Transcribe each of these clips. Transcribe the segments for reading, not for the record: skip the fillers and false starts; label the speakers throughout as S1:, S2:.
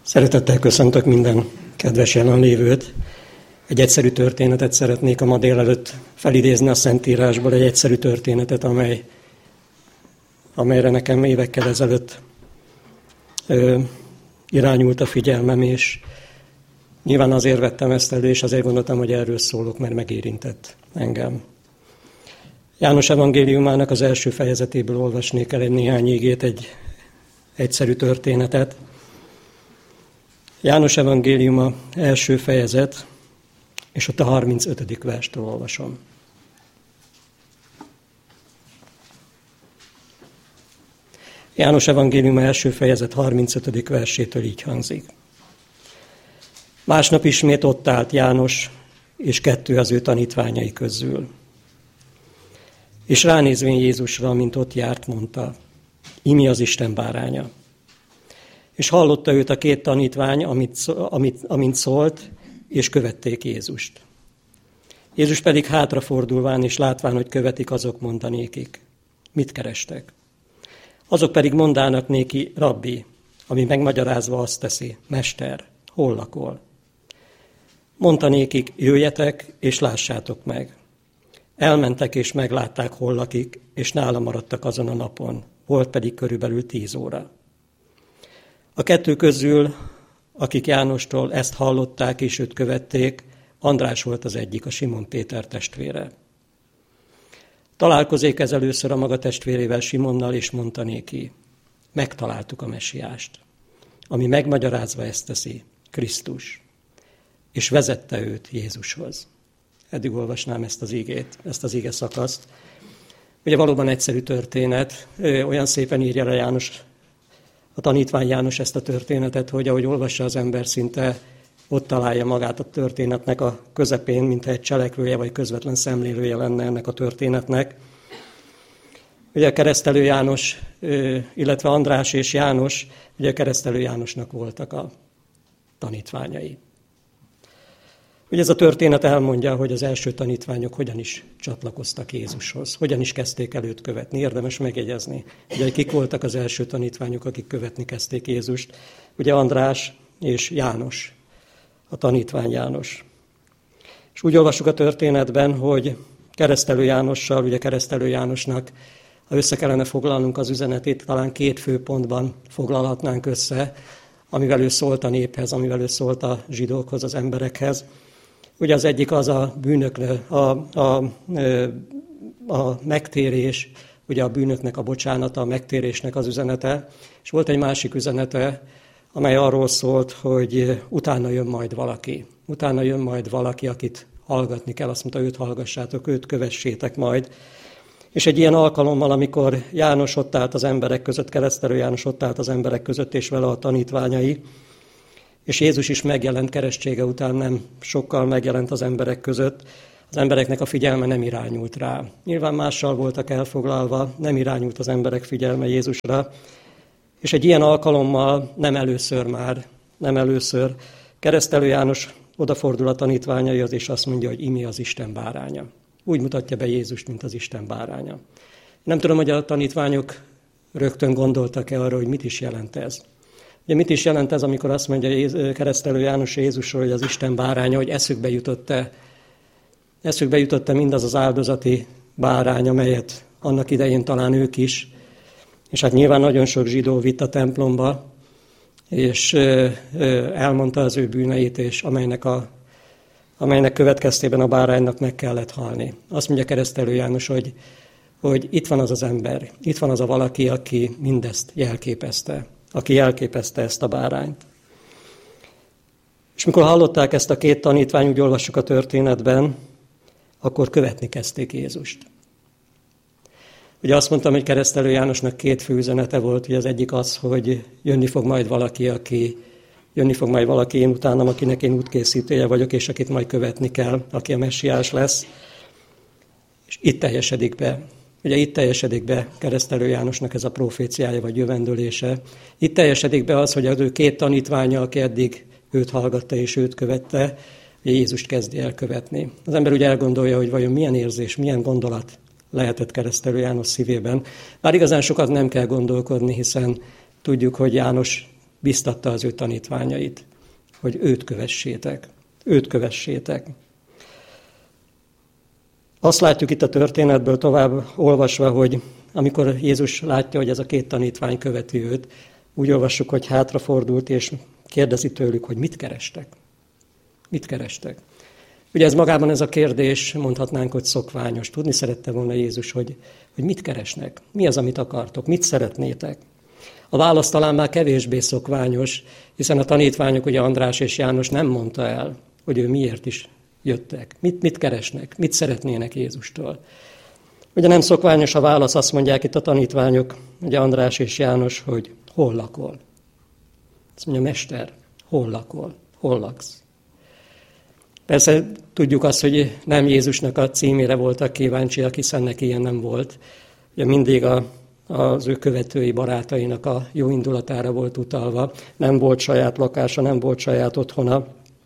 S1: Szeretettel köszöntök minden kedves jelenlévőt. Egy egyszerű történetet szeretnék a ma délelőtt felidézni a Szentírásból, egy egyszerű történetet, amelyre nekem évekkel ezelőtt irányult a figyelmem, és nyilván azért vettem ezt elő, és azért gondoltam, hogy erről szólok, mert megérintett engem. János evangéliumának az első fejezetéből olvasnék el egy néhány igét, egy egyszerű történetet. János evangéliuma első fejezet, és ott a 35. verstől olvasom. János evangéliuma első fejezet 35. versétől így hangzik. Másnap ismét ott állt János és 2 az ő tanítványai közül. És ránézvén Jézusra, mint ott járt, mondta, imi az Isten báránya. És hallotta őt a 2 tanítvány, amint szólt, és követték Jézust. Jézus pedig hátrafordulván és látván, hogy követik, azok mondanékik. Mit kerestek? Azok pedig mondának néki, rabbi, ami megmagyarázva azt teszi, mester, hol lakol? Mondta nékik, jöjjetek és lássátok meg. Elmentek és meglátták, hol lakik, és nála maradtak azon a napon. Volt pedig körülbelül 10 óra. A 2 közül, akik Jánostól ezt hallották és őt követték, András volt az egyik, a Simon Péter testvére. Találkozik ez először a maga testvérével, Simonnal, és mondta néki, megtaláltuk a mesiást, ami megmagyarázva ezt teszi, Krisztus, és vezette őt Jézushoz. Eddig olvasnám ezt az igét, ezt az ige szakaszt. Ugye valóban egyszerű történet, olyan szépen írja le János, a tanítvány János ezt a történetet, hogy ahogy olvassa az ember, szinte ott találja magát a történetnek a közepén, mintha egy cselekvője vagy közvetlen szemlélője lenne ennek a történetnek. Ugye Keresztelő János, illetve András és János, ugye Keresztelő Jánosnak voltak a tanítványai. Ugye ez a történet elmondja, hogy az első tanítványok hogyan is csatlakoztak Jézushoz, hogyan is kezdték el őt követni. Érdemes megjegyezni. Ugye kik voltak az első tanítványok, akik követni kezdték Jézust? Ugye András és János, a tanítvány János. És úgy olvassuk a történetben, hogy Keresztelő Jánossal, ugye Keresztelő Jánosnak, ha össze kellene foglalnunk az üzenetét, talán 2 fő pontban foglalhatnánk össze, amivel ő szólt a néphez, amivel ő szólt a zsidókhoz, az emberekhez. Ugye az egyik az a bűnök, a megtérés, ugye a bűnöknek a bocsánata, a megtérésnek az üzenete, és volt egy másik üzenete, amely arról szólt, hogy utána jön majd valaki. Utána jön majd valaki, akit hallgatni kell, azt mondta, őt hallgassátok, őt kövessétek majd. És egy ilyen alkalommal, amikor János ott állt az emberek között, Keresztelő János ott állt az emberek között, és vele a tanítványai, és Jézus is megjelent keresztsége után, nem sokkal megjelent az emberek között, az embereknek a figyelme nem irányult rá. Nyilván mással voltak elfoglalva, nem irányult az emberek figyelme Jézusra, és egy ilyen alkalommal nem először Keresztelő János odafordul a tanítványaihoz, és azt mondja, hogy imi az Isten báránya. Úgy mutatja be Jézust, mint az Isten báránya. Nem tudom, hogy a tanítványok rögtön gondoltak-e arra, hogy mit is jelent ez. Ugye mit is jelent ez, amikor azt mondja Keresztelő János Jézusról, hogy az Isten báránya, hogy eszükbe jutott-e mindaz az áldozati bárány, amelyet annak idején talán ők is, és hát nyilván nagyon sok zsidó vitt a templomba, és elmondta az ő bűneit, és amelynek következtében a báránynak meg kellett halni. Azt mondja Keresztelő János, hogy itt van az az ember, itt van az a valaki, aki mindezt jelképezte, aki jelképezte ezt a bárányt. És mikor hallották ezt a 2 tanítvány, úgy olvassuk a történetben, akkor követni kezdték Jézust. Ugye azt mondtam, hogy Keresztelő Jánosnak 2 fő üzenete volt, hogy az egyik az, hogy jönni fog majd valaki, én utánam, akinek én útkészítője vagyok, és akit majd követni kell, aki a messiás lesz. És itt teljesedik be Keresztelő Jánosnak ez a proféciája, vagy jövendőlése. Itt teljesedik be az, hogy az ő 2 tanítványa, aki eddig őt hallgatta és őt követte, Jézust kezdi el követni. Az ember úgy elgondolja, hogy vajon milyen érzés, milyen gondolat lehetett Keresztelő János szívében. Bár igazán sokat nem kell gondolkodni, hiszen tudjuk, hogy János biztatta az ő tanítványait, hogy őt kövessétek. Őt kövessétek. Azt látjuk itt a történetből tovább olvasva, hogy amikor Jézus látja, hogy ez a 2 tanítvány követi őt, úgy olvassuk, hogy hátrafordult, és kérdezi tőlük, hogy mit kerestek. Mit kerestek? Ugye ez magában ez a kérdés, mondhatnánk, hogy szokványos. Tudni szerette volna Jézus, hogy mit keresnek, mi az, amit akartok, mit szeretnétek. A válasz talán már kevésbé szokványos, hiszen a tanítványok, ugye András és János nem mondta el, hogy ő miért is jöttek, mit keresnek, mit szeretnének Jézustól. Ugye nem szokványos a válasz, azt mondják itt a tanítványok, ugye András és János, hogy hol lakol. Azt mondja, Mester, hol lakol, hol laksz? Persze tudjuk azt, hogy nem Jézusnak a címére voltak kíváncsiak, hiszen neki ilyen nem volt. Ugye mindig az ő követői barátainak a jó indulatára volt utalva. Nem volt saját lakása, nem volt saját otthona.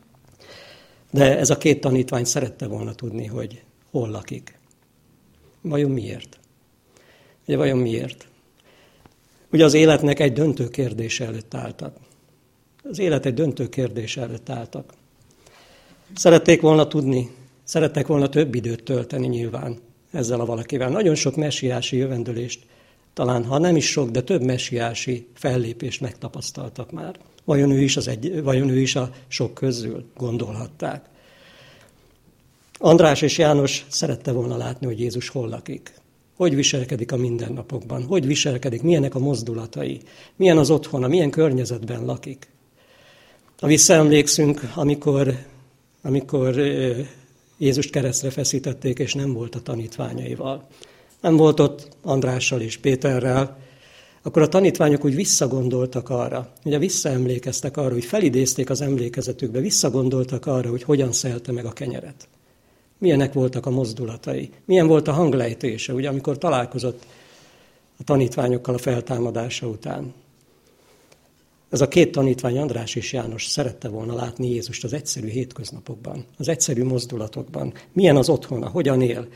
S1: De ez a 2 tanítvány szerette volna tudni, hogy hol lakik. Vajon miért? Ugye vajon miért? Ugye az életnek egy döntő kérdése előtt álltak. Az élet egy döntő kérdése előtt álltak. Szerették volna tudni, szerettek volna több időt tölteni nyilván ezzel a valakivel. Nagyon sok messiási jövendőlést, talán ha nem is sok, de több messiási fellépést megtapasztaltak már. Vajon ő is a sok közül, gondolhatták. András és János szerette volna látni, hogy Jézus hol lakik. Hogy viselkedik a mindennapokban, hogy viselkedik, milyenek a mozdulatai, milyen az otthona, milyen környezetben lakik. Ha visszaemlékszünk, amikor Jézust keresztre feszítették, és nem volt a tanítványaival. Nem volt ott Andrással és Péterrel, akkor a tanítványok úgy visszagondoltak arra, ugye visszaemlékeztek arra, hogy felidézték az emlékezetükbe, visszagondoltak arra, hogy hogyan szelte meg a kenyeret. Milyenek voltak a mozdulatai, milyen volt a hanglejtése, ugye amikor találkozott a tanítványokkal a feltámadása után. Ez a 2 tanítvány, András és János szerette volna látni Jézust az egyszerű hétköznapokban, az egyszerű mozdulatokban. Milyen az otthona, hogyan él,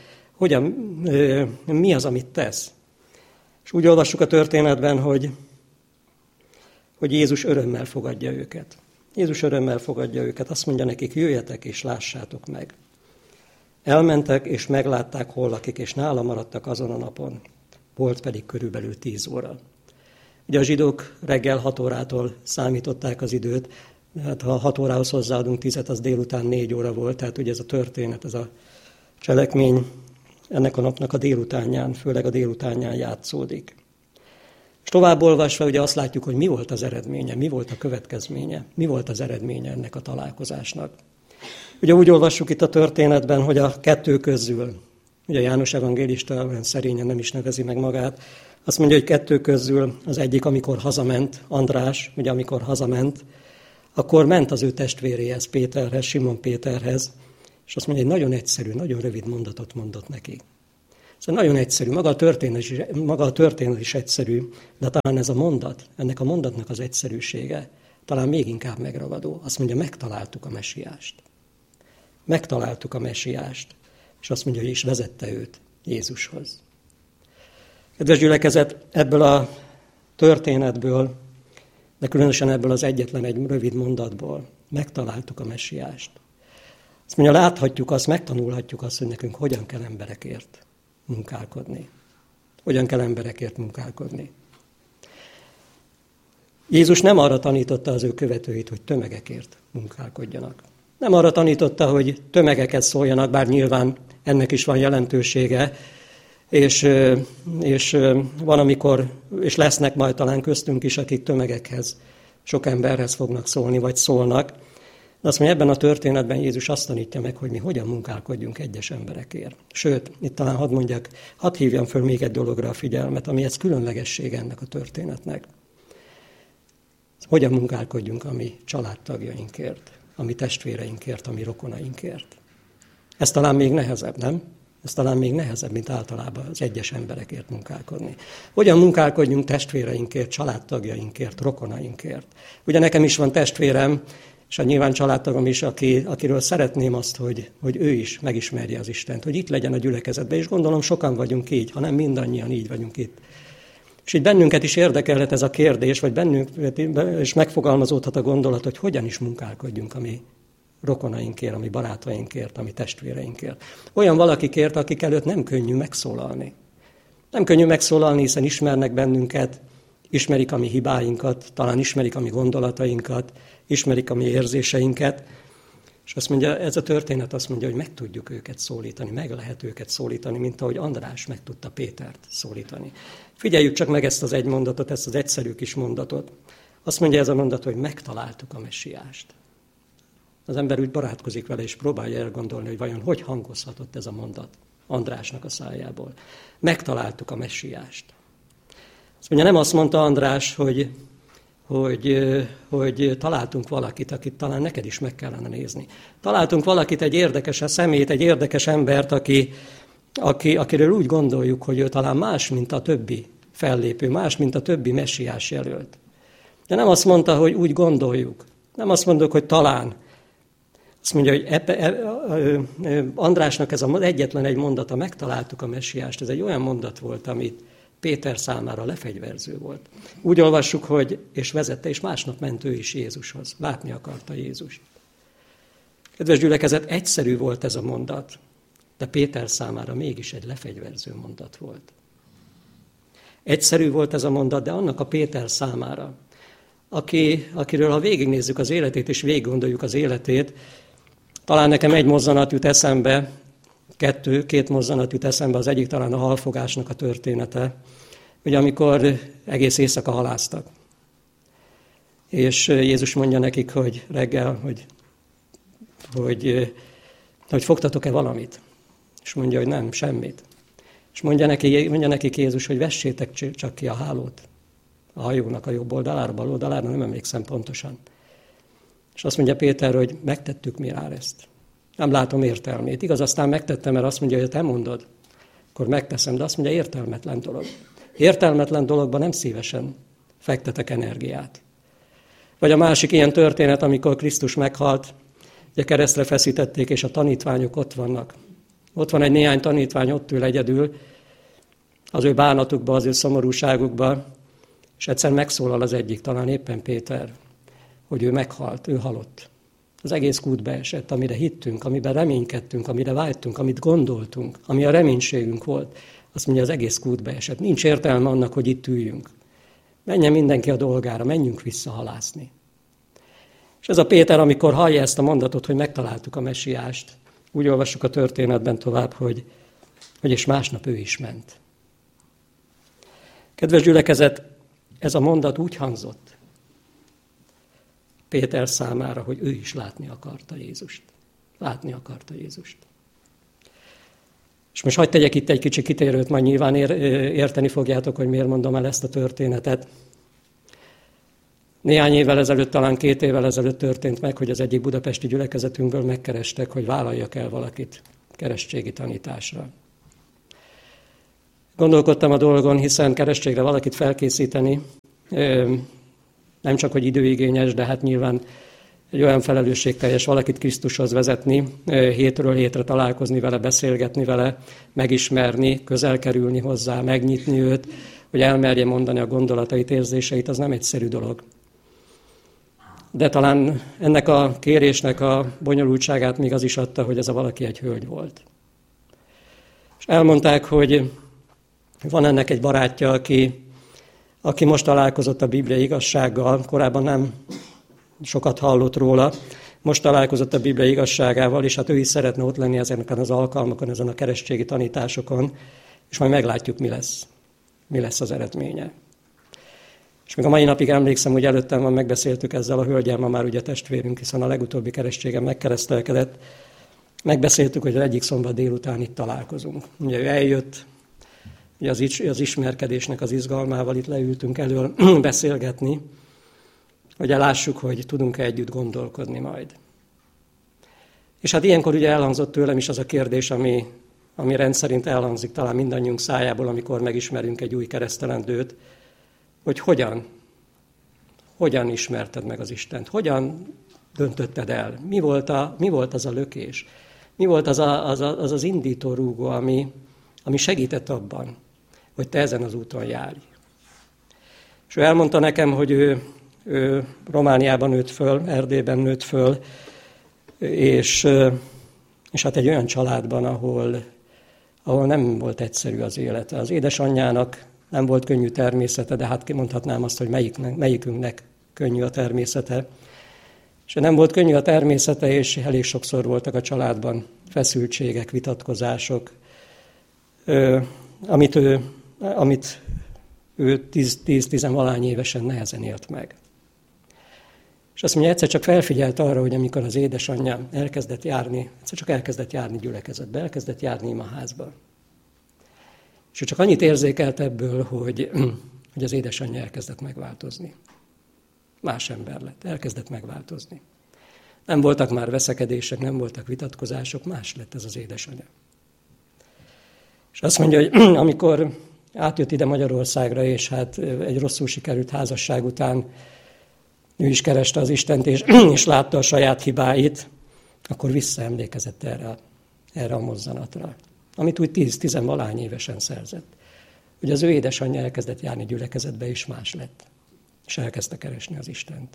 S1: mi az, amit tesz. És úgy olvassuk a történetben, hogy Jézus örömmel fogadja őket. Jézus örömmel fogadja őket, azt mondja nekik, jöjjetek és lássátok meg. Elmentek és meglátták, hol lakik, és nála maradtak azon a napon. Volt pedig körülbelül 10 óra. Ugye a zsidók reggel 6 órától számították az időt, hát ha 6 órához hozzáadunk 10-et, az délután 4 óra volt, tehát ugye ez a történet, ez a cselekmény ennek a napnak a délutánján, főleg a délutánján játszódik. És tovább olvasva ugye azt látjuk, hogy mi volt az eredménye, mi volt a következménye, mi volt az eredménye ennek a találkozásnak. Ugye úgy olvassuk itt a történetben, hogy a 2 közül, ugye János evangélista olyan szerényen nem is nevezi meg magát, azt mondja, hogy 2 közül az egyik, amikor hazament, András, ugye amikor hazament, akkor ment az ő testvéréhez, Péterhez, Simon Péterhez, és azt mondja, egy nagyon egyszerű, nagyon rövid mondatot mondott neki. Szóval nagyon egyszerű, maga a történet is egyszerű, de talán ez a mondat, ennek a mondatnak az egyszerűsége talán még inkább megragadó. Azt mondja, megtaláltuk a mesiást. Megtaláltuk a mesiást. És azt mondja, hogy is vezette őt Jézushoz. Kedves gyülekezet, ebből a történetből, de különösen ebből az egyetlen egy rövid mondatból megtaláltuk a mesiást. Azt mondja, láthatjuk azt, megtanulhatjuk azt, hogy nekünk hogyan kell emberekért munkálkodni. Hogyan kell emberekért munkálkodni. Jézus nem arra tanította az ő követőit, hogy tömegekért munkálkodjanak. Nem arra tanította, hogy tömegeket szóljanak, bár nyilván ennek is van jelentősége, és van, amikor, és lesznek majd talán köztünk is, akik tömegekhez, sok emberhez fognak szólni, vagy szólnak. De azt mondja, ebben a történetben Jézus azt tanítja meg, hogy mi hogyan munkálkodjunk egyes emberekért. Sőt, itt talán hadd hívjam föl még egy dologra a figyelmet, ami ez különlegessége ennek a történetnek. Hogyan munkálkodjunk a mi családtagjainkért, a mi testvéreinkért, a mi rokonainkért. Ez talán még nehezebb, nem? Ez talán még nehezebb, mint általában az egyes emberekért munkálkodni. Hogyan munkálkodjunk testvéreinkért, családtagjainkért, rokonainkért. Ugye nekem is van testvérem, és a nyilván családtagom is, akiről szeretném azt, hogy ő is megismerje az Istent, hogy itt legyen a gyülekezetben, és gondolom sokan vagyunk így, hanem mindannyian így vagyunk itt. És így bennünket is érdekelhet ez a kérdés, vagy bennünket is megfogalmazódhat a gondolat, hogy hogyan is munkálkodjunk a mi rokonainkért, a mi barátainkért, a mi testvéreinkért. Olyan valakikért, akik előtt nem könnyű megszólalni. Nem könnyű megszólalni, hiszen ismernek bennünket, ismerik a mi hibáinkat, talán ismerik a mi gondolatainkat, ismerik a mi érzéseinket, és azt mondja, ez a történet azt mondja, hogy meg tudjuk őket szólítani, meg lehet őket szólítani, mint ahogy András meg tudta Pétert szólítani. Figyeljük csak meg ezt az egy mondatot, ezt az egyszerű kis mondatot. Azt mondja ez a mondat, hogy megtaláltuk a messiást. Az ember úgy barátkozik vele, és próbálja elgondolni, hogy vajon hogy hangozhatott ez a mondat Andrásnak a szájából. Megtaláltuk a messiást. Azt mondja, nem azt mondta András, hogy találtunk valakit, akit talán neked is meg kellene nézni. Találtunk valakit, egy érdekes személyt, egy érdekes embert, akiről úgy gondoljuk, hogy ő talán más, mint a többi fellépő, más, mint a többi messiás jelölt. De nem azt mondta, hogy úgy gondoljuk. Nem azt mondjuk, hogy talán. Azt mondja, hogy Andrásnak ez az egyetlen egy mondata, megtaláltuk a messiást, ez egy olyan mondat volt, amit Péter számára lefegyverző volt. Úgy olvassuk, hogy és vezette, és másnap ment ő is Jézushoz. Látni akarta Jézust. Kedves gyülekezet, egyszerű volt ez a mondat, de Péter számára mégis egy lefegyverző mondat volt. Egyszerű volt ez a mondat, de annak a Péter számára, akiről ha végignézzük az életét, és végiggondoljuk az életét, talán nekem egy mozzanat jut eszembe, két mozzanat jut eszembe, az egyik talán a halfogásnak a története, hogy amikor egész éjszaka haláztak. És Jézus mondja nekik, hogy reggel, hogy fogtatok-e valamit? És mondja, hogy nem, semmit. És mondja nekik Jézus, hogy vessétek csak ki a hálót a hajónak a jobb oldalára, bal oldalára, nem emlékszem pontosan. És azt mondja Péter, hogy megtettük mi rá ezt. Nem látom értelmét. Igaz, aztán megtettem, mert azt mondja, hogy te mondod, akkor megteszem, de azt mondja, értelmetlen dolog. Értelmetlen dologban nem szívesen fektetek energiát. Vagy a másik ilyen történet, amikor Krisztus meghalt, ugye keresztre feszítették, és a tanítványok ott vannak. Ott van egy néhány tanítvány, ott ül egyedül, az ő bánatukba, az ő szomorúságukba, és egyszer megszólal az egyik, talán éppen Péter, hogy ő meghalt, ő halott. Az egész kútbe esett, amire hittünk, amiben reménykedtünk, amire vágytunk, amit gondoltunk, ami a reménységünk volt. Azt mondja, az egész kútbe esett. Nincs értelme annak, hogy itt üljünk. Menjen mindenki a dolgára, menjünk vissza halászni. És ez a Péter, amikor hallja ezt a mondatot, hogy megtaláltuk a messiást, úgy olvassuk a történetben tovább, hogy és másnap ő is ment. Kedves gyülekezet, ez a mondat úgy hangzott Péter számára, hogy ő is látni akarta Jézust. Látni akarta Jézust. És most hadd tegyek itt egy kicsi kitérőt, majd nyilván érteni fogjátok, hogy miért mondom el ezt a történetet. Néhány évvel ezelőtt, talán 2 évvel ezelőtt történt meg, hogy az egyik budapesti gyülekezetünkből megkerestek, hogy vállaljak el valakit keresztségi tanításra. Gondolkodtam a dolgon, hiszen keresztségre valakit felkészíteni, nem csak, hogy időigényes, de hát nyilván egy olyan felelősségteljes valakit Krisztushoz vezetni, hétről hétre találkozni vele, beszélgetni vele, megismerni, közel kerülni hozzá, megnyitni őt, hogy elmerje mondani a gondolatait, érzéseit, az nem egyszerű dolog. De talán ennek a kérésnek a bonyolultságát még az is adta, hogy ez a valaki egy hölgy volt. És elmondták, hogy van ennek egy barátja, aki most találkozott a Biblia igazsággal, korábban nem sokat hallott róla, most találkozott a Biblia igazságával, és hát ő is szeretne ott lenni ezeken az alkalmakon, ezen a keresztségi tanításokon, és majd meglátjuk, mi lesz az eredménye. És még a mai napig emlékszem, hogy előttem van, megbeszéltük ezzel a hölgyel, ma már ugye testvérünk, hiszen a legutóbbi keresztségem megkeresztelkedett. Megbeszéltük, hogy az egyik szombat délután itt találkozunk. Ugye ő eljött, ugye az ismerkedésnek az izgalmával itt leültünk elől beszélgetni, hogy lássuk, hogy tudunk-e együtt gondolkodni majd. És hát ilyenkor ugye elhangzott tőlem is az a kérdés, ami rendszerint elhangzik talán mindannyiunk szájából, amikor megismerünk egy új keresztelendőt, hogy hogyan ismerted meg az Istent, hogyan döntötted el, mi volt az a lökés, mi volt az indító rúgó, ami segített abban, hogy te ezen az úton járj. És ő elmondta nekem, hogy ő Romániában nőtt föl, Erdélyben nőtt föl, és hát egy olyan családban, ahol nem volt egyszerű az élete. Az édesanyjának nem volt könnyű természete, de hát mondhatnám azt, hogy melyikünknek könnyű a természete. És nem volt könnyű a természete, és elég sokszor voltak a családban feszültségek, vitatkozások, amit ő 10-valány évesen nehezen élt meg. És azt mondja, egyszer csak felfigyelt arra, hogy amikor az édesanyja elkezdett járni gyülekezetbe, elkezdett járni imaházba. És ő csak annyit érzékelt ebből, hogy az édesanyja elkezdett megváltozni. Más ember lett, elkezdett megváltozni. Nem voltak már veszekedések, nem voltak vitatkozások, más lett ez az édesanyja. És azt mondja, hogy amikor átjött ide Magyarországra, és hát egy rosszul sikerült házasság után ő is kereste az Istent, és látta a saját hibáit, akkor visszaemlékezett erre a mozzanatra, amit úgy 10-valány évesen szerzett. Hogy az ő édesanyja elkezdett járni gyülekezetbe, és más lett. És elkezdte keresni az Istent.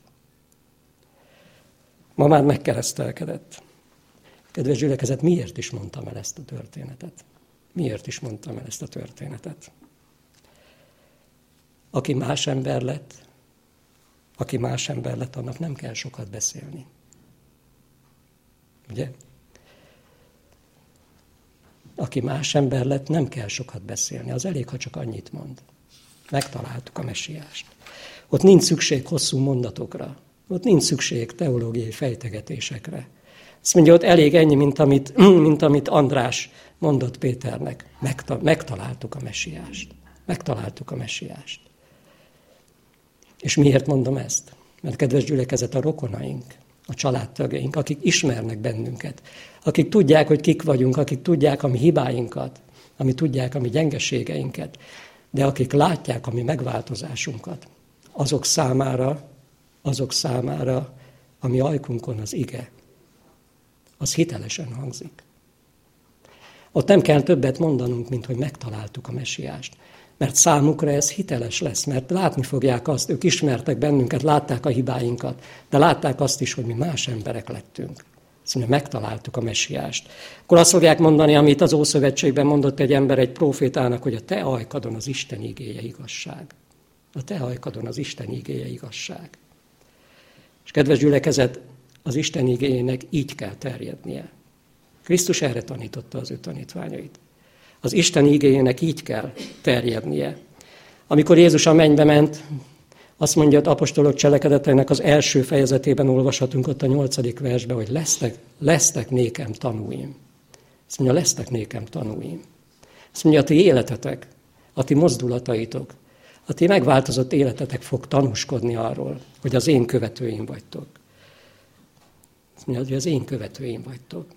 S1: Ma már megkeresztelkedett. Kedves gyülekezet, miért is mondtam el ezt a történetet? Miért is mondtam el ezt a történetet? Aki más ember lett, annak nem kell sokat beszélni. Ugye? Aki más ember lett, nem kell sokat beszélni. Az elég, ha csak annyit mond. Megtaláltuk a mesiást. Ott nincs szükség hosszú mondatokra. Ott nincs szükség teológiai fejtegetésekre. Azt mondja, ott elég ennyi, mint amit András mondott Péternek. Megtaláltuk a mesiást. Megtaláltuk a mesiást. És miért mondom ezt? Mert kedves gyülekezet, a rokonaink, a családtagjaink, akik ismernek bennünket, akik tudják, hogy kik vagyunk, akik tudják a mi hibáinkat, ami tudják a mi gyengeségeinket, de akik látják a mi megváltozásunkat, azok számára, a mi ajkunkon az ige, az hitelesen hangzik. Ott nem kell többet mondanunk, mint hogy megtaláltuk a mesiást. Mert számukra ez hiteles lesz, mert látni fogják azt, ők ismertek bennünket, látták a hibáinkat, de látták azt is, hogy mi más emberek lettünk. Azt mondja, megtaláltuk a mesiást. Akkor azt fogják mondani, amit az Ószövetségben mondott egy ember egy prófétának, hogy a te ajkadon az Isten igéje igazság. A te ajkadon az Isten igéje igazság. És kedves gyülekezet, az Isten igéjének így kell terjednie. Krisztus erre tanította az ő tanítványait. Az Isten igéjének így kell terjednie. Amikor Jézus a mennybe ment, azt mondja, az apostolok cselekedeteinek az első fejezetében olvashatunk ott a 8. versben, hogy lesztek nékem tanúim. Azt mondja, lesztek nékem tanúim. Azt mondja, a ti életetek, a ti mozdulataitok, a ti megváltozott életetek fog tanúskodni arról, hogy az én követőim vagytok. Azt mondja, hogy az én követőim vagytok.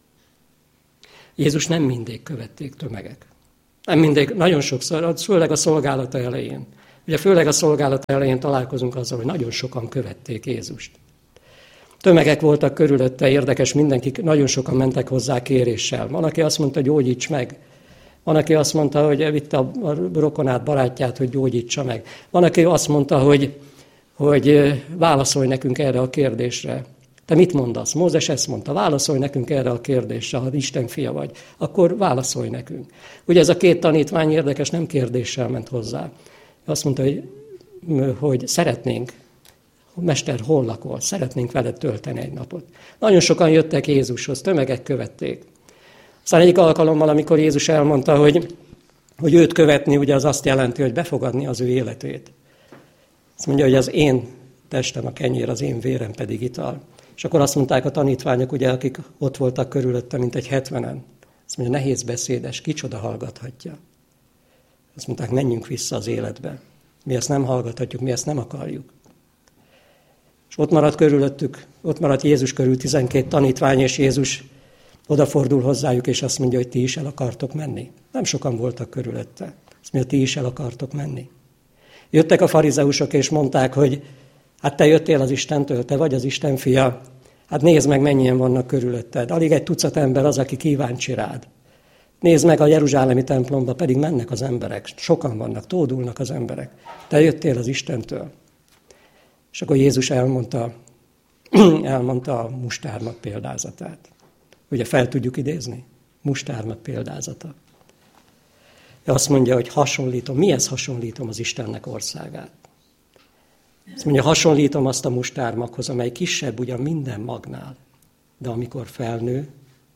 S1: Jézus nem mindig követték tömegek. Nem mindig, nagyon sokszor, főleg a szolgálata elején. Ugye főleg a szolgálata elején találkozunk azzal, hogy nagyon sokan követték Jézust. Tömegek voltak körülötte, érdekes, nagyon sokan mentek hozzá kéréssel. Van, aki azt mondta, gyógyíts meg. Van, aki azt mondta, hogy vitte a rokonát, barátját, hogy gyógyítsa meg. Van, aki azt mondta, hogy válaszolj nekünk erre a kérdésre. Te mit mondasz? Mózes ezt mondta, válaszolj nekünk erre a kérdésre, ha Isten fia vagy, akkor válaszolj nekünk. Ugye ez a két tanítvány érdekes, nem kérdéssel ment hozzá. Azt mondta, hogy szeretnénk, Mester, hol lakol? Szeretnénk veled tölteni egy napot. Nagyon sokan jöttek Jézushoz, tömegek követték. Aztán egyik alkalommal, amikor Jézus elmondta, hogy őt követni, ugye az azt jelenti, hogy befogadni az ő életét. Azt mondja, hogy az én testem a kenyér, az én vérem pedig ital. És akkor azt mondták a tanítványok, ugye, akik ott voltak körülötte, mint egy 70-en. Azt mondja, nehéz beszédes, kicsoda hallgathatja. Azt mondták, menjünk vissza az életbe. Mi ezt nem hallgathatjuk, mi ezt nem akarjuk. És ott maradt körülöttük, ott maradt Jézus körül 12 tanítvány, és Jézus odafordul hozzájuk, és azt mondja, hogy ti is el akartok menni. Nem sokan voltak körülötte. Azt mondja, ti is el akartok menni. Jöttek a farizeusok, és mondták, hogy hát te jöttél az Istentől, te vagy az Isten fia. Hát nézd meg, mennyien vannak körülötted. Alig egy tucat ember az, aki kíváncsi rád. Nézd meg, a jeruzsálemi templomba pedig mennek az emberek, sokan vannak, tódulnak az emberek. Te jöttél az Istentől. És akkor Jézus elmondta a mustármag példázatát. Ugye fel tudjuk idézni? Mustármag példázata. Azt mondja, hogy hasonlítom. Mihez hasonlítom az Istennek országát? Azt mondja, hasonlítom azt a mustármaghoz, amely kisebb ugyan minden magnál, de amikor felnő,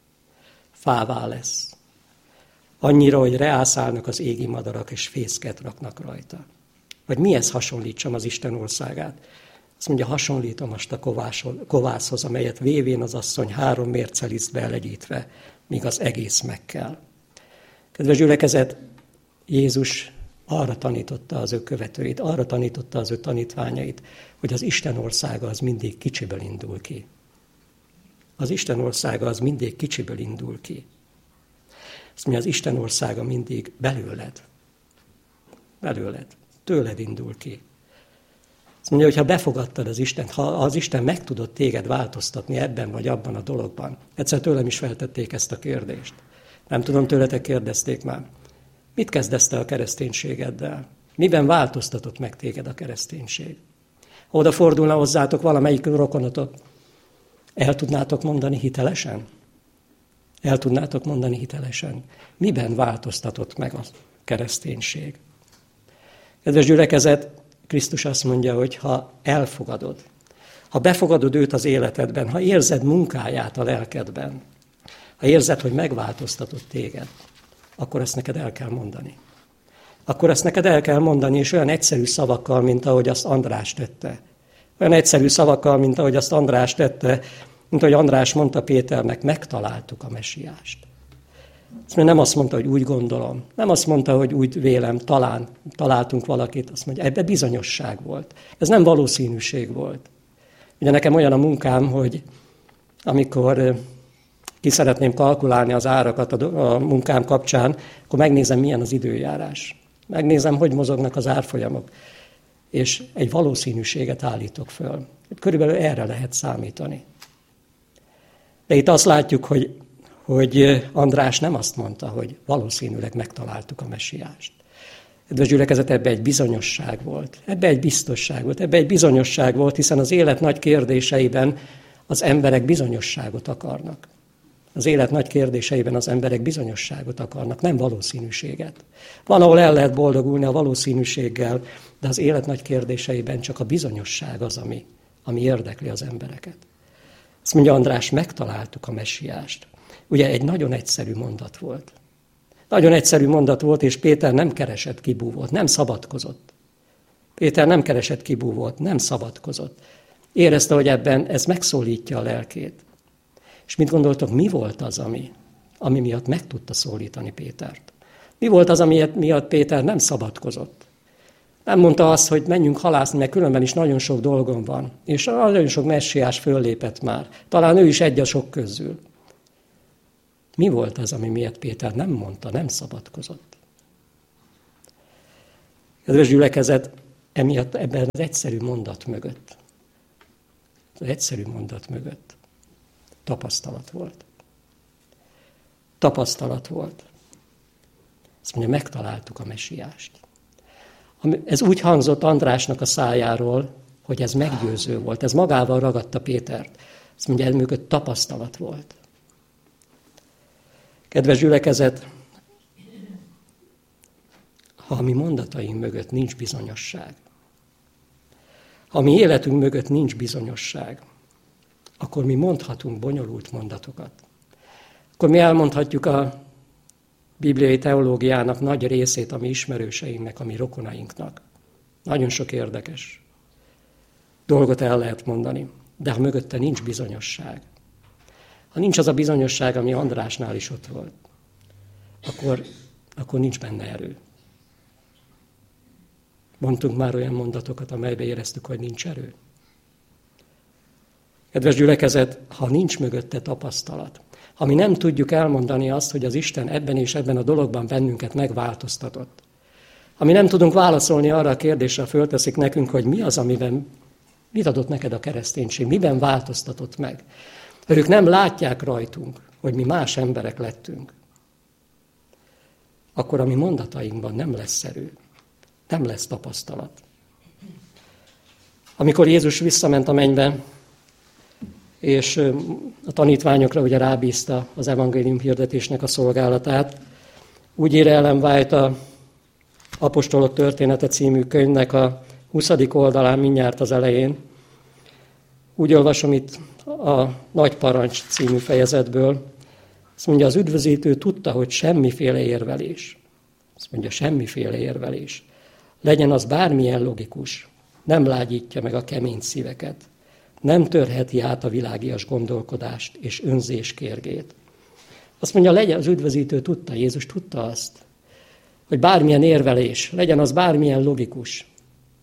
S1: fává lesz. Annyira, hogy reászálnak az égi madarak, és fészket raknak rajta. Vagy mihez hasonlítsam az Isten országát? Azt mondja, hasonlítom azt a kovászhoz, amelyet vévén az asszony 3 mércelisztbe elegyítve, míg az egész meg kell. Kedves gyülekezet, Jézus arra tanította az ő követőit, arra tanította az ő tanítványait, hogy az Isten országa az mindig kicsiből indul ki. Az Isten országa az mindig kicsiből indul ki. Azt mondja, az Isten országa mindig belőled. Belőled. Tőled indul ki. Azt mondja, hogy ha befogadtad az Istent, ha az Isten meg tudott téged változtatni ebben vagy abban a dologban. Egyszer tőlem is feltették ezt a kérdést. Nem tudom, tőletek kérdezték már. Mit kezdesz te a kereszténységeddel? Miben változtatott meg téged a kereszténység? Ha oda fordulna hozzátok valamelyik rokonotok, el tudnátok mondani hitelesen? El tudnátok mondani hitelesen? Miben változtatott meg a kereszténység? Kedves gyülekezet, Krisztus azt mondja, hogy ha elfogadod, ha befogadod őt az életedben, ha érzed munkáját a lelkedben, ha érzed, hogy megváltoztatott téged, akkor ezt neked el kell mondani. Akkor ezt neked el kell mondani, és olyan egyszerű szavakkal, mint ahogy azt András tette. Olyan egyszerű szavakkal, mint ahogy azt András tette, mint ahogy András mondta Péternek, megtaláltuk a mesiást. Nem azt mondta, hogy úgy gondolom, nem azt mondta, hogy úgy vélem, talán találtunk valakit, azt mondja, ebbe bizonyosság volt. Ez nem valószínűség volt. Ugye nekem olyan a munkám, hogy amikor ki szeretném kalkulálni az árakat a munkám kapcsán, akkor megnézem, milyen az időjárás. Megnézem, hogy mozognak az árfolyamok. És egy valószínűséget állítok föl. Körülbelül erre lehet számítani. De itt azt látjuk, hogy András nem azt mondta, hogy valószínűleg megtaláltuk a mesiást. Kedves gyülekezet, ebbe egy bizonyosság volt, ebbe egy biztosság volt, ebbe egy bizonyosság volt, hiszen az élet nagy kérdéseiben az emberek bizonyosságot akarnak. Az élet nagy kérdéseiben az emberek bizonyosságot akarnak, nem valószínűséget. Van, ahol el lehet boldogulni a valószínűséggel, de az élet nagy kérdéseiben csak a bizonyosság az, ami érdekli az embereket. Azt mondja András, megtaláltuk a mesiást. Ugye egy nagyon egyszerű mondat volt. Nagyon egyszerű mondat volt, és Péter nem keresett kibúvót, nem szabadkozott. Péter nem keresett kibúvót, nem szabadkozott. Érezte, hogy ebben ez megszólítja a lelkét. És mit gondoltok, mi volt az, ami miatt meg tudta szólítani Pétert? Mi volt az, ami miatt Péter nem szabadkozott? Nem mondta azt, hogy menjünk halászni, mert különben is nagyon sok dolgom van. És nagyon sok messiás föllépett már. Talán ő is egy a sok közül. Mi volt az, ami miatt Péter nem mondta, nem szabadkozott? Kedves gyülekezet, emiatt ebben az egyszerű mondat mögött, tapasztalat volt. Tapasztalat volt. Azt mondja, megtaláltuk a mesiást. Ez úgy hangzott Andrásnak a szájáról, hogy ez meggyőző volt. Ez magával ragadta Pétert. Azt mondja, ez mögött tapasztalat volt. Kedves gyülekezet, ha a mi mondataink mögött nincs bizonyosság, ha a mi életünk mögött nincs bizonyosság, akkor mi mondhatunk bonyolult mondatokat. Akkor mi elmondhatjuk a bibliai teológiának nagy részét a mi ismerőseinknek, a mi rokonainknak. Nagyon sok érdekes dolgot el lehet mondani, de ha mögötte nincs bizonyosság, ha nincs az a bizonyosság, ami Andrásnál is ott volt, akkor nincs benne erő. Mondtunk már olyan mondatokat, amelybe éreztük, hogy nincs erő. Kedves gyülekezet, ha nincs mögötte tapasztalat, ha mi nem tudjuk elmondani azt, hogy az Isten ebben és ebben a dologban bennünket megváltoztatott, ha mi nem tudunk válaszolni arra a kérdésre, fölteszik nekünk, hogy mi az, amiben mit adott neked a kereszténység, miben változtatott meg. Ők nem látják rajtunk, hogy mi más emberek lettünk. akkor a mi mondatainkban nem lesz erő, nem lesz tapasztalat. Amikor Jézus visszament a mennybe, és a tanítványokra ugye rábízta az evangélium hirdetésnek a szolgálatát, úgy ír Ellen White a Apostolok története című könyvnek a 20. oldalán mindjárt az elején. Úgy olvasom itt a Nagy Parancs című fejezetből. Azt mondja, az üdvözítő tudta, hogy semmiféle érvelés. Azt mondja, semmiféle érvelés. Legyen az bármilyen logikus, nem lágyítja meg a kemény szíveket. Nem törheti át a világias gondolkodást és önzés kérgét. Azt mondja, legyen az üdvözítő tudta, Jézus tudta azt, hogy bármilyen érvelés, legyen az bármilyen logikus,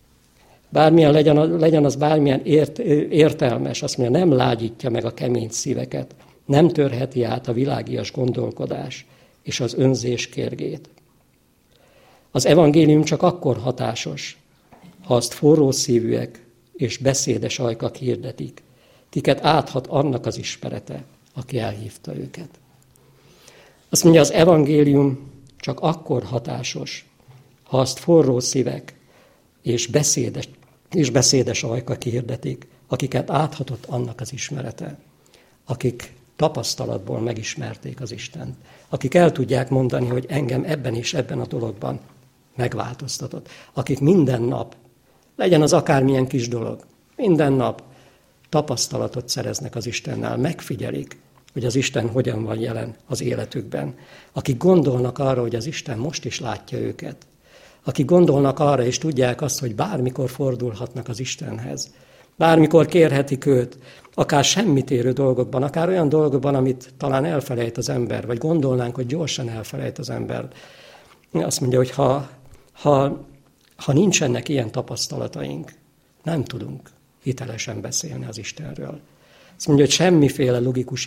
S1: legyen az bármilyen értelmes, azt mondja, nem lágyítja meg a kemény szíveket, nem törheti át a világias gondolkodás és az önzés kérgét. Az evangélium csak akkor hatásos, ha azt forró szívűek és beszédes ajkak hirdetik, kiket áthat annak az ismerete, aki elhívta őket. Azt mondja, az evangélium csak akkor hatásos, ha azt forró szívek és beszédes ajkak hirdetik, akiket áthatott annak az ismerete, akik tapasztalatból megismerték az Istent, akik el tudják mondani, hogy engem ebben és ebben a dologban megváltoztatott, akik minden nap, legyen az akármilyen kis dolog, minden nap tapasztalatot szereznek az Istennel, megfigyelik, hogy az Isten hogyan van jelen az életükben. Akik gondolnak arra, hogy az Isten most is látja őket. Akik gondolnak arra, és tudják azt, hogy bármikor fordulhatnak az Istenhez. Bármikor kérhetik őt, akár semmit érő dolgokban, akár olyan dolgokban, amit talán elfelejt az ember, vagy gondolnánk, hogy gyorsan elfelejt az ember. Azt mondja, hogy ha nincsenek ilyen tapasztalataink, nem tudunk hitelesen beszélni az Istenről. Azt mondja, hogy semmiféle logikus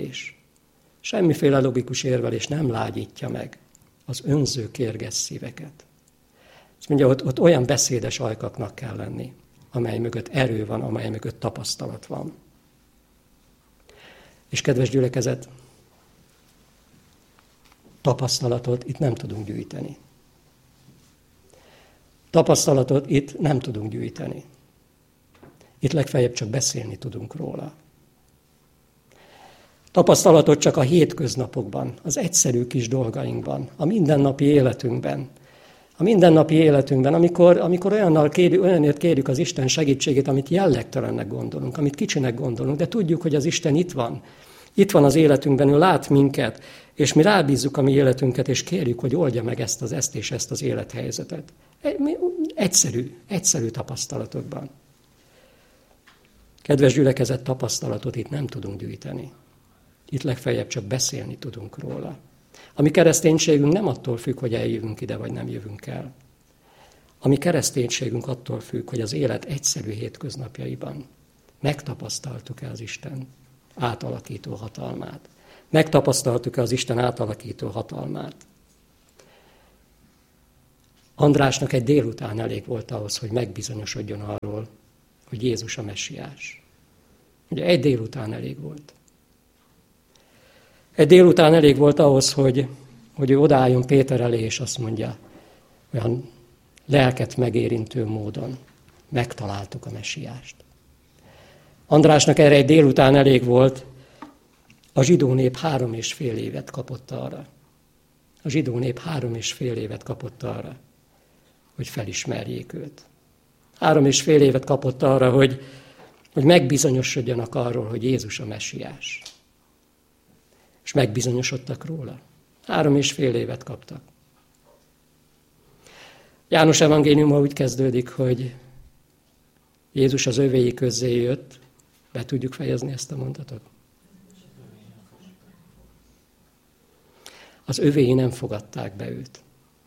S1: érvelés nem lágyítja meg az önző kérges szíveket. Azt mondja, ott olyan beszédes ajkaknak kell lenni, amely mögött erő van, amely mögött tapasztalat van. És kedves gyülekezet, tapasztalatot itt nem tudunk gyűjteni. Tapasztalatot itt nem tudunk gyűjteni. Itt legfeljebb csak beszélni tudunk róla. Tapasztalatot csak a hétköznapokban, az egyszerű kis dolgainkban, a mindennapi életünkben. A mindennapi életünkben, amikor olyanért kérjük az Isten segítségét, amit jellegtelennek gondolunk, amit kicsinek gondolunk, de tudjuk, hogy az Isten itt van. Itt van az életünkben, ő lát minket, és mi rábízzuk a mi életünket, és kérjük, hogy oldja meg ezt és ezt az élethelyzetet. Egyszerű tapasztalatokban. Kedves gyülekezet, tapasztalatot itt nem tudunk gyűjteni. Itt legfeljebb csak beszélni tudunk róla. A mi kereszténységünk nem attól függ, hogy eljövünk ide, vagy nem jövünk el. A mi kereszténységünk attól függ, hogy az élet egyszerű hétköznapjaiban megtapasztaltuk-e az Isten átalakító hatalmát. Megtapasztaltuk-e az Isten átalakító hatalmát. Andrásnak egy délután elég volt ahhoz, hogy megbizonyosodjon arról, hogy Jézus a messiás. Ugye egy délután elég volt. Egy délután elég volt ahhoz, hogy ő odaálljon Péter elé, és azt mondja, olyan lelket megérintő módon megtaláltuk a messiást. Andrásnak erre egy délután elég volt, a zsidó nép 3,5 évet kapott arra. A zsidó nép 3,5 évet kapott arra, hogy felismerjék őt. 3,5 évet kapott arra, hogy megbizonyosodjanak arról, hogy Jézus a messiás. És megbizonyosodtak róla. 3,5 évet kaptak. János evangéliuma úgy kezdődik, hogy Jézus az övéi közé jött. Be tudjuk fejezni ezt a mondatot? Az övéi nem fogadták be őt.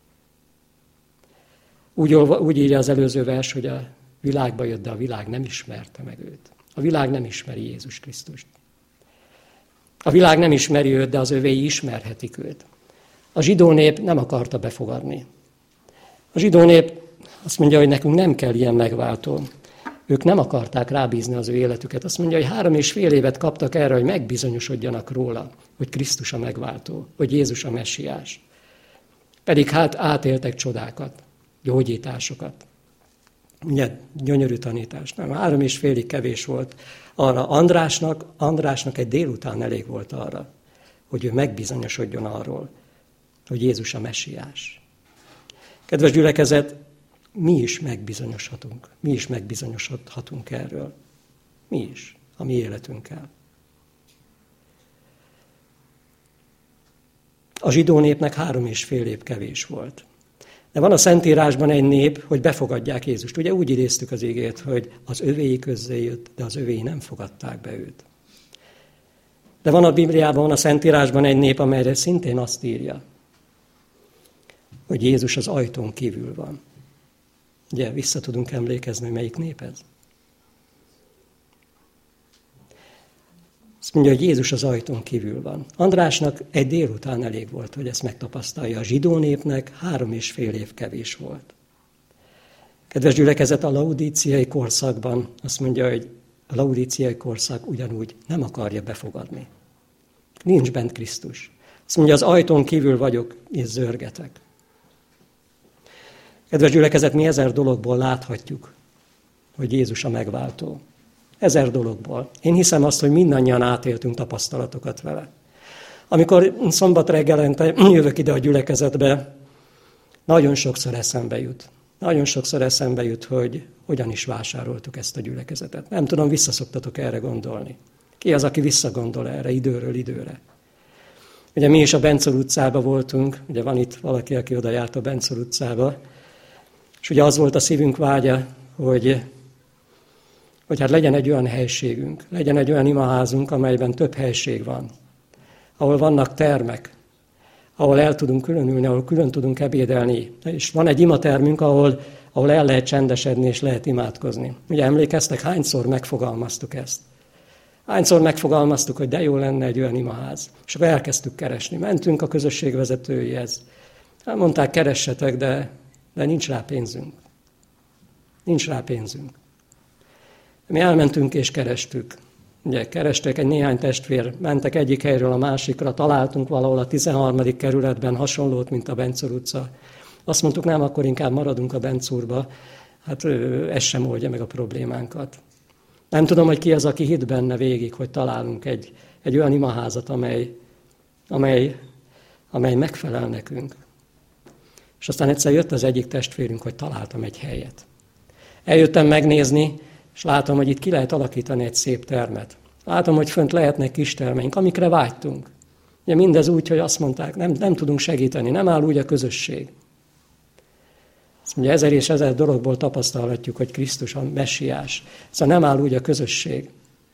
S1: Úgy írja az előző vers, hogy a világba jött, de a világ nem ismerte meg őt. A világ nem ismeri Jézus Krisztust. A világ nem ismeri őt, de az övéi ismerhetik őt. A zsidó nép nem akarta befogadni. A zsidó nép azt mondja, hogy nekünk nem kell ilyen megváltó. Ők nem akarták rábízni az ő életüket. Azt mondja, hogy 3,5 évet kaptak erre, hogy megbizonyosodjanak róla, hogy Krisztus a megváltó, hogy Jézus a messiás. Pedig hát átéltek csodákat, gyógyításokat. Ugye, gyönyörű tanítás. Nem, 3,5 évig kevés volt arra. Andrásnak egy délután elég volt arra, hogy ő megbizonyosodjon arról, hogy Jézus a messiás. Kedves gyülekezet, mi is megbizonyosodhatunk. Mi is megbizonyosodhatunk erről. Mi is, a mi életünkkel. A zsidó népnek 3,5 év kevés volt. De van a Szentírásban egy nép, hogy befogadják Jézust. Ugye úgy idéztük az igét, hogy az övéi közzé jött, de az övéi nem fogadták be őt. De van a Bibliában, a Szentírásban egy nép, amelyre szintén azt írja, hogy Jézus az ajtón kívül van. Ugye, vissza tudunk emlékezni, hogy melyik nép ez? Azt mondja, hogy Jézus az ajtón kívül van. Andrásnak egy délután elég volt, hogy ezt megtapasztalja. A zsidó népnek 3,5 év kevés volt. Kedves gyülekezet, a laudíciai korszakban azt mondja, hogy a laudíciai korszak ugyanúgy nem akarja befogadni. Nincs bent Krisztus. Azt mondja, az ajtón kívül vagyok, és zörgetek. Kedves gyülekezet, mi 1000 dologból láthatjuk, hogy Jézus a megváltó. 1000 dologból. Én hiszem azt, hogy mindannyian átéltünk tapasztalatokat vele. Amikor szombat reggelente jövök ide a gyülekezetbe, nagyon sokszor eszembe jut, hogy hogyan is vásároltuk ezt a gyülekezetet. Nem tudom, visszaszoktatok erre gondolni. Ki az, aki visszagondol erre időről időre? Ugye mi is a Bencol utcába voltunk, ugye van itt valaki, aki oda járt a Bencol utcába, és ugye az volt a szívünk vágya, hogy hát legyen egy olyan helységünk, legyen egy olyan imaházunk, amelyben több helység van, ahol vannak termek, ahol el tudunk különülni, ahol külön tudunk ebédelni. És van egy imatermünk, ahol el lehet csendesedni és lehet imádkozni. Ugye emlékeztek, hányszor megfogalmaztuk ezt? Hányszor megfogalmaztuk, hogy de jó lenne egy olyan imaház. És akkor elkezdtük keresni. Mentünk a közösségvezetőihez. Mondták, keressetek, de nincs rá pénzünk. Nincs rá pénzünk. Mi elmentünk és kerestük. Ugye kerestek, egy néhány testvér, mentek egyik helyről a másikra, találtunk valahol a 13. kerületben hasonlót, mint a Bencol utca. Azt mondtuk, nem, akkor inkább maradunk a Bencolba, hát ez sem oldja meg a problémánkat. Nem tudom, hogy ki az, aki hitt benne végig, hogy találunk egy olyan imaházat, amely megfelel nekünk. És aztán egyszer jött az egyik testvérünk, hogy találtam egy helyet. Eljöttem megnézni, és látom, hogy itt ki lehet alakítani egy szép termet. Látom, hogy fönt lehetnek kis termeink, amikre vágytunk. Ugye mindez úgy, hogy azt mondták, nem tudunk segíteni, nem áll úgy a közösség. Azt mondja, 1000 és 1000 dologból tapasztalhatjuk, hogy Krisztus a messiás. Szóval nem áll úgy a közösség.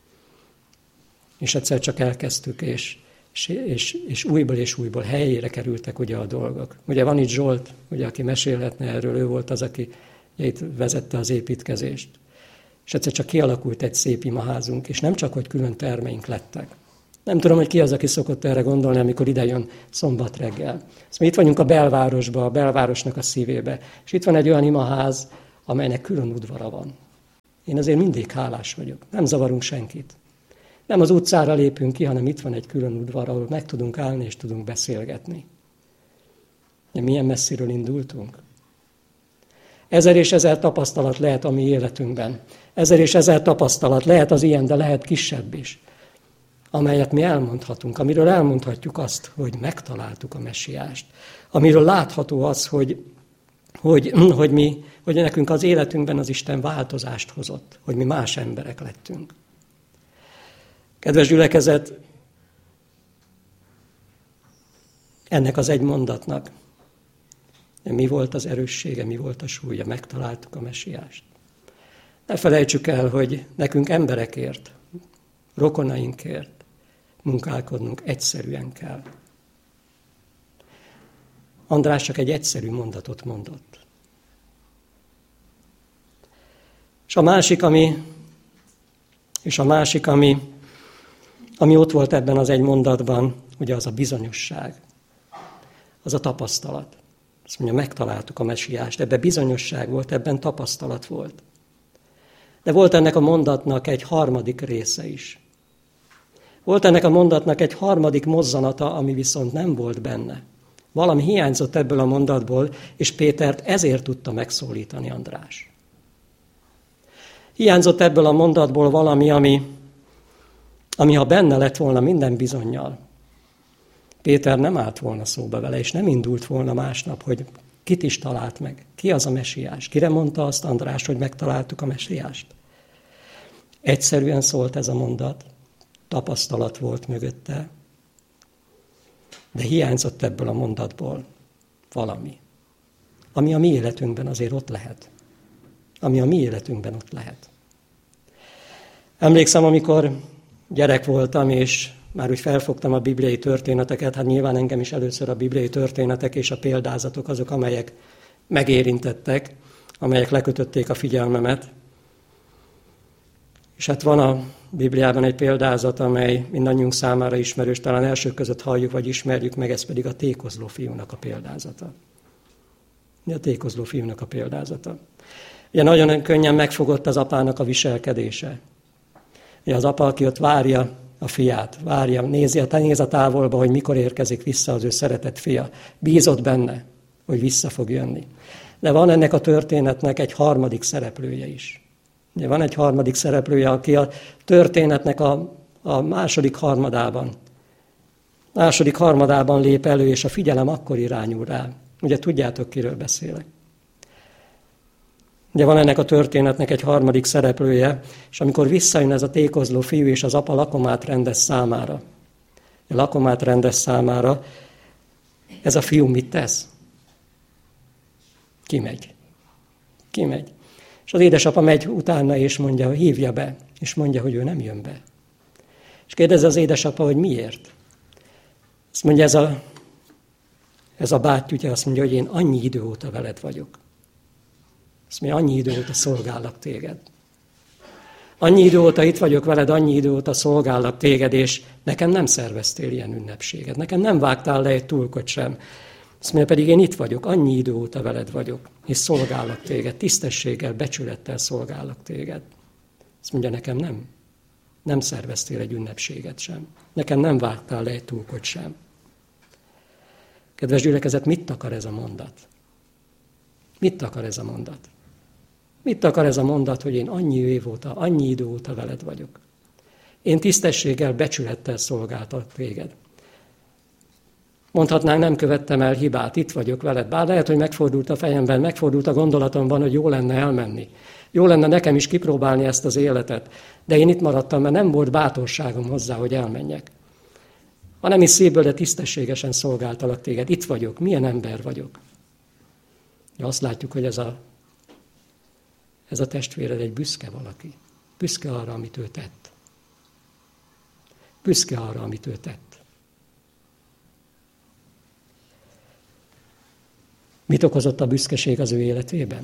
S1: És egyszer csak elkezdtük, és újból helyére kerültek ugye a dolgok. Ugye van itt Zsolt, ugye, aki mesélhetne erről, ő volt az, aki itt vezette az építkezést. És egyszer csak kialakult egy szép imaházunk, és nem csak, hogy külön termeink lettek. Nem tudom, hogy ki az, aki szokott erre gondolni, amikor ide jön szombat reggel. Szóval itt vagyunk a belvárosban, a belvárosnak a szívébe, és itt van egy olyan imaház, amelynek külön udvara van. Én azért mindig hálás vagyok, nem zavarunk senkit. Nem az utcára lépünk ki, hanem itt van egy külön udvar, ahol meg tudunk állni és tudunk beszélgetni. De milyen messziről indultunk? 1000 és 1000 tapasztalat lehet a mi életünkben. 1000 és 1000 tapasztalat lehet az ilyen, de lehet kisebb is, amelyet mi elmondhatunk, amiről elmondhatjuk azt, hogy megtaláltuk a messiást. Amiről látható az, hogy nekünk az életünkben az Isten változást hozott, hogy mi más emberek lettünk. Kedves gyülekezet, ennek az egy mondatnak mi volt az erőssége, mi volt a súlya, megtaláltuk a messiást. Ne felejtsük el, hogy nekünk emberekért, rokonainkért munkálkodnunk egyszerűen kell. András csak egy egyszerű mondatot mondott. És a másik, ami ott volt ebben az egy mondatban, ugye az a bizonyosság, az a tapasztalat. Azt mondja, megtaláltuk a messiást, ebben bizonyosság volt, ebben tapasztalat volt. De volt ennek a mondatnak egy harmadik része is. Volt ennek a mondatnak egy harmadik mozzanata, ami viszont nem volt benne. Valami hiányzott ebből a mondatból, és Pétert ezért tudta megszólítani András. Hiányzott ebből a mondatból valami, ami ha benne lett volna minden bizonnyal, Péter nem állt volna szóba vele, és nem indult volna másnap, hogy kit is talált meg. Ki az a mesiás? Kire mondta azt András, hogy megtaláltuk a mesiást? Egyszerűen szólt ez a mondat, tapasztalat volt mögötte, de hiányzott ebből a mondatból valami, ami a mi életünkben azért ott lehet. Ami a mi életünkben ott lehet. Emlékszem, amikor gyerek voltam, és már úgy felfogtam a bibliai történeteket, hát nyilván engem is először a bibliai történetek és a példázatok azok, amelyek megérintettek, amelyek lekötötték a figyelmemet. És hát van a Bibliában egy példázat, amely mindannyiunk számára ismerős, talán elsők között halljuk, vagy ismerjük meg, ez pedig a tékozló fiúnak a példázata. Mi a tékozló fiúnak a példázata? Ugye nagyon könnyen megfogott az apának a viselkedése. Ugye az apa, aki ott várja a fiát, várja, néz a távolba, hogy mikor érkezik vissza az ő szeretett fia. Bízott benne, hogy vissza fog jönni. De van ennek a történetnek egy harmadik szereplője is. Ugye van egy harmadik szereplője, aki a történetnek a második harmadában lép elő, és a figyelem akkor irányul rá. Ugye tudjátok, kiről beszélek. Ugye van ennek a történetnek egy harmadik szereplője, és amikor visszajön ez a tékozló fiú, és az apa lakomát rendez számára, ez a fiú mit tesz? Kimegy. És az édesapa megy utána, és mondja, hívja be, és mondja, hogy ő nem jön be. És kérdezi az édesapa, hogy miért? Azt mondja, ez a bátyja, azt mondja, hogy én annyi idő óta veled vagyok. Azt mondja, annyi idő óta szolgállak téged. Annyi idő óta itt vagyok veled, annyi idő óta szolgállak téged, és nekem nem szerveztél ilyen ünnepséget. Nekem nem vágtál le egy túlkot sem. Azt mondja, pedig én itt vagyok, annyi idő óta veled vagyok, és szolgállak téged, tisztességgel, becsülettel szolgállak téged. Azt mondja, nekem nem szerveztél egy ünnepséget sem. Nekem nem vágtál le egy túlkot sem. Kedves gyülekezet, mit akar ez a mondat? Mit akar ez a mondat? Mit akar ez a mondat, hogy én annyi idő óta veled vagyok? Én tisztességgel, becsülettel szolgáltak téged. Mondhatnánk, nem követtem el hibát, itt vagyok veled. Bár lehet, hogy megfordult a fejemben, megfordult a gondolatomban, hogy jó lenne elmenni. Jó lenne nekem is kipróbálni ezt az életet. De én itt maradtam, mert nem volt bátorságom hozzá, hogy elmenjek. Ha nem is szívből, de tisztességesen szolgáltalak téged. Itt vagyok, milyen ember vagyok. Ja, azt látjuk, hogy ez a testvéred egy büszke valaki. Büszke arra, amit ő tett. Büszke arra, amit ő tett. Mit okozott a büszkeség az ő életében?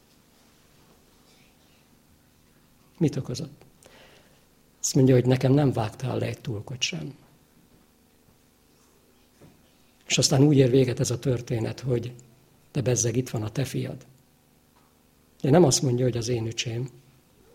S1: Mit okozott? Azt mondja, hogy nekem nem vágtál le egy túlkot sem. És aztán úgy ér véget ez a történet, hogy de bezzeg, itt van a te fiad. De nem azt mondja, hogy az én öcsém,